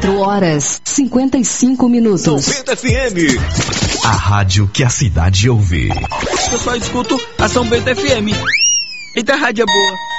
4h55. São Bento FM. A rádio que a cidade ouve. Eu só escuto a São Bento FM. Eita, rádio é boa.